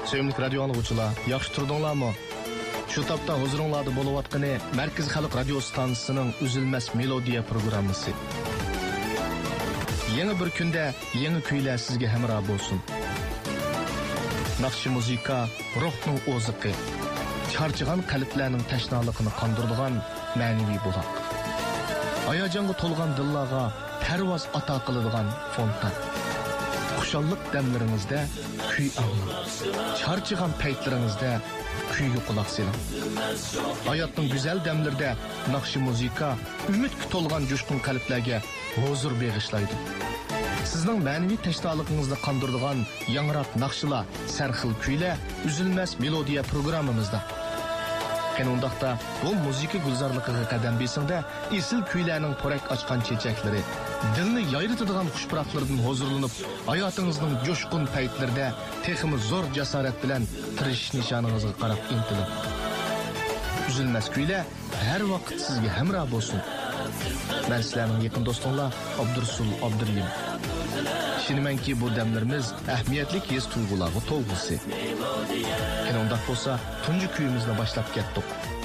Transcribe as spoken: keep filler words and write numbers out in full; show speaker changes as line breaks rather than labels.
Sevimli radyo anlıqçılar, yaxşı turdunlarmı? Şu tapda huzuringlarda bo'layotgani Markaz Xalq radio stansiyasining Üzülmez Melodiya programmasi. Yangi bir kunda yangi kuylar sizga hamroh bo'lsin. Naqshi muzika ruhning o'ziqi, charchagan qalblarning tashnaligini qondiradigan ma'naviy buloq. Hayajonga to'lgan dillarga parvoz ato qiladigan fontan. Xushallik damlaringizda kuy anglang. Charchagan paytlaringizda kuyga quloq soling. Hayotning go'zal damlarida naqshi muzika umidga to'lgan jo'shqin qalblarga huzur bag'ishlaydi. Sizning ma'naviy tashnoligingizni qondiradigan yangroq naqshlar, sarxil kuylar Üzülmez Melodiya programmamizda. Qanundaqda bu muzika gulzorligiga qadam besingda esil kuylarning porak ochgan chechaklari, dilni yayritadigan xushpuroqlardan huzurlanib, hayotingizning jo'shqin paytlarida texmi zo'r jasorat bilan tirishish nishoningizga qarab intiling. Üzülmez kuylar har vaqt sizga hamroh bo'lsin. Men sizlarning yaqin do'stinglar Abdursul Abdurlim. Düşünümenki bu demlerimiz ehmiyetli his duygularga to'lg'isi. Qanundaq bo'lsa, tunji kuyimizle başlap ketdik.